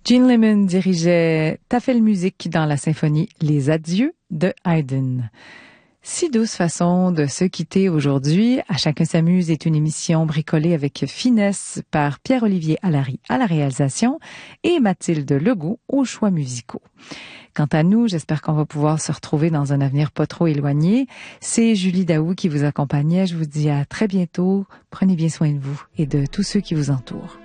Gene Lemon dirigeait Tafel Musique dans la symphonie Les Adieux de Haydn. Si douce façon de se quitter aujourd'hui. À chacun s'amuse est une émission bricolée avec finesse par Pierre-Olivier Allary à la réalisation et Mathilde Legault aux choix musicaux. Quant à nous, j'espère qu'on va pouvoir se retrouver dans un avenir pas trop éloigné. C'est Julie Daou qui vous accompagnait. Je vous dis à très bientôt. Prenez bien soin de vous et de tous ceux qui vous entourent.